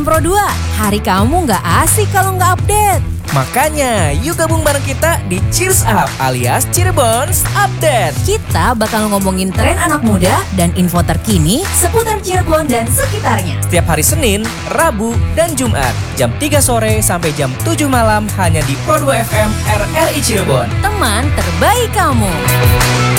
FM Pro 2. Hari kamu nggak asik kalau nggak update. Makanya, yuk gabung bareng kita di Cheers Up alias Cirebons Update. Kita bakal ngomongin tren anak muda dan info terkini seputar Cirebon dan sekitarnya. Setiap hari Senin, Rabu, dan Jumat, jam 3 sore sampai jam 7 malam hanya di Pro 2 FM RRI Cirebon. Teman terbaik kamu.